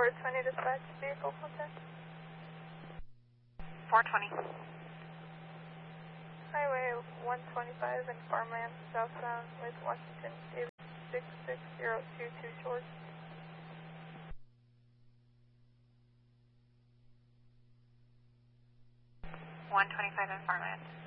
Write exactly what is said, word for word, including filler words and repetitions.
four twenty dispatch, vehicle contact. four twenty. Highway one twenty-five in farmland, southbound with Washington, Davis six six zero two two short. one twenty-five in farmland.